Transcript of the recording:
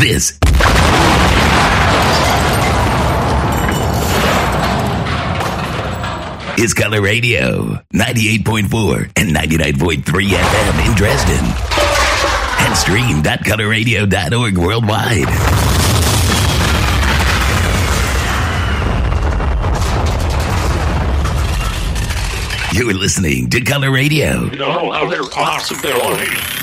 This is Color Radio, 98.4 and 99.3 FM in Dresden. And stream.colorradio.org worldwide. You're listening to Color Radio. No other possibility.